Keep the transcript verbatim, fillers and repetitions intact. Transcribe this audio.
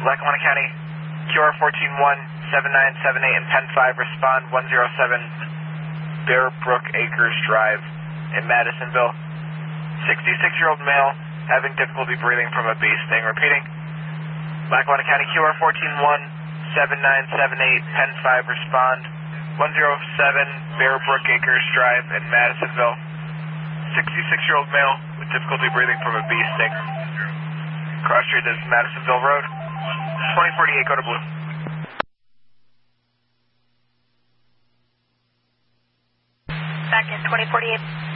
Lackawanna County, Q R one four one, seven nine seven eight and Penn five, respond one zero seven Bear Brook Acres Drive in Madisonville. sixty-six-year-old male having difficulty breathing from a base sting. Repeating, Lackawanna County, Q R one four one, seven nine seven eight, Penn five, respond one zero seven Bear Brook Acres Drive in Madisonville. sixty-six-year-old male with difficulty breathing from a bee sting. Cross street is Madisonville Road. twenty forty-eight, go to blue. Back in twenty forty-eight.